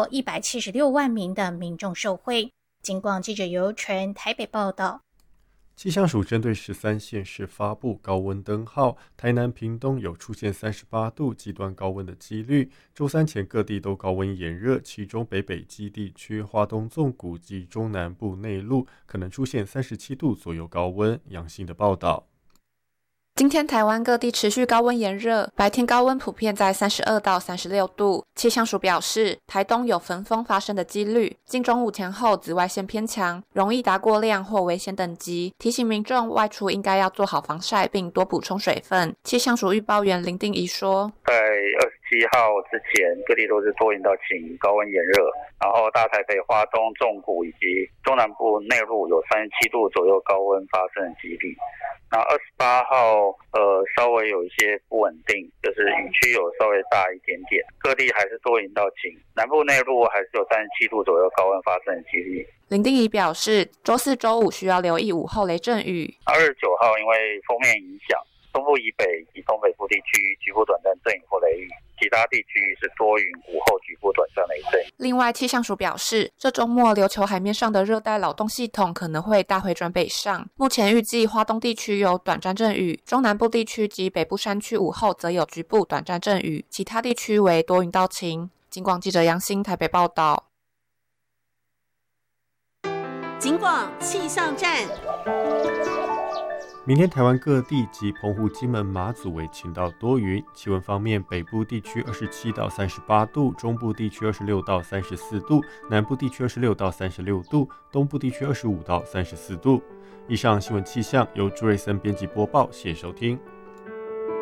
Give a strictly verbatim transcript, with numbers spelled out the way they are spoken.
过一百七十六万名的民众受惠。警广记者尤纯台北报道。 气象署针对十三县市发布高温灯号，台南、屏东有出现三十八度极端高温的几率。周三前各地都高温炎热，其中北北基地区、花东纵谷及中南部内陆可能出现三十七度左右高温。杨信的报道。 今天台湾各地持续高温炎热，白天高温普遍在三十二到三十六度。气象署表示，台东有焚风发生的几率，近中午前后紫外线偏强，容易达过量或危险等级，提醒民众外出应该要做好防晒，并多补充水分。气象署预报员林定仪说， 在二十七号之前，各地都是多云到晴，高温炎热，然后大台北、花东纵谷以及中南部内陆有三十七度左右高温发生的几率。那二十八号，呃，稍微有一些不稳定，就是雨区有稍微大一点点，各地还是多云到晴，南部内陆还是有三十七度左右高温发生的几率。 林定仪表示，周四周五需要留意午后雷阵雨。 二十九号因为锋面影响，东部以北及东北部地区局部短暂阵雨或雷雨，其他地区是多云，午后局部短暂雷阵。 另外，气象署表示，这周末琉球海面上的热带扰动系统可能会大回转北上。目前预计花东地区有短暂阵雨，中南部地区及北部山区午后则有局部短暂阵雨，其他地区为多云到晴。警广记者杨欣台北报道。 警广气象站。 明天台湾各地及澎湖、金门、马祖为晴到多云。气温方面，北部地区二十七到三十八度，中部地区二十六到三十四度，南部地区二十六到三十六度，东部地区二十五到三十四度。以上新闻气象由朱瑞森编辑播报，谢谢收听。